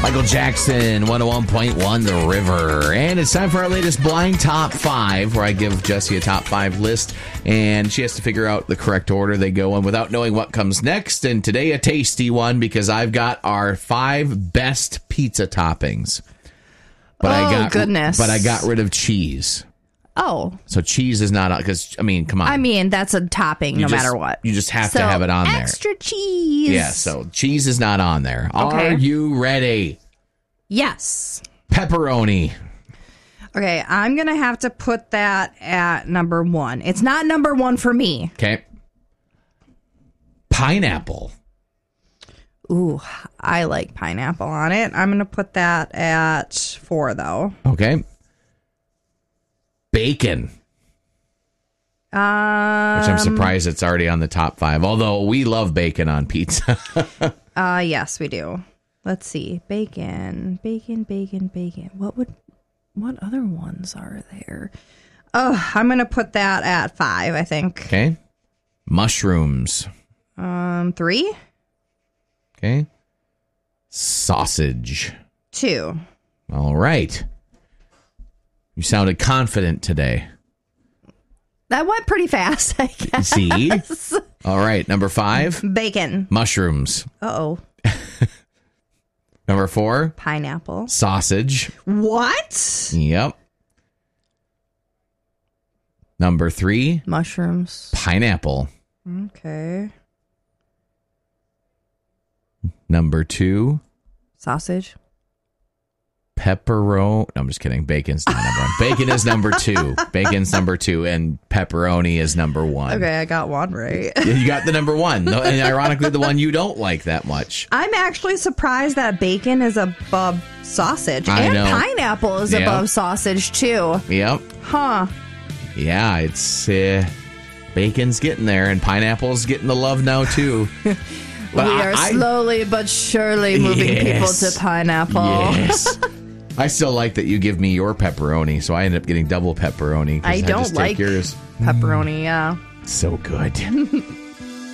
Michael Jackson, 101.1 The River. And it's time for our latest blind top 5, where I give Jessie a top 5 list, and she has to figure out the correct order they go in without knowing what comes next. And today, a tasty one, because I've got our 5 best pizza toppings. But goodness. But I got rid of cheese. Oh. So cheese is not, because, I mean, come on. I mean, that's a topping matter what. You just have to have it on there. Extra cheese. Yeah, so cheese is not on there. Okay. Are you ready? Yes. Pepperoni. Okay, I'm going to have to put that at number 1. It's not number 1 for me. Okay. Pineapple. Ooh, I like pineapple on it. I'm going to put that at 4, though. Okay. Bacon. Which I'm surprised it's already on the top 5. Although we love bacon on pizza. Yes, we do. Let's see. Bacon. What other ones are there? Oh, I'm going to put that at 5, I think. Okay. Mushrooms. 3? Okay. Sausage. 2. All right. You sounded confident today. That went pretty fast, I guess. See? All right. Number 5. Bacon. Mushrooms. Uh-oh. Number 4. Pineapple. Sausage. What? Yep. Number 3. Mushrooms. Pineapple. Okay. Number 2. Sausage. Pepperoni. No, I'm just kidding. Bacon's not number 1. Bacon is number 2. Bacon's number 2, and pepperoni is number 1. Okay, I got one right. Yeah, you got the number 1. No, and ironically, the one you don't like that much. I'm actually surprised that bacon is above sausage. I and know. Pineapple is above sausage, too. Yep. Huh. Yeah, it's bacon's getting there, and pineapple's getting the love now, too. But we are slowly but surely moving people to pineapple. Yes. I still like that you give me your pepperoni, so I end up getting double pepperoni. I don't just like take yours. Pepperoni, yeah. So good.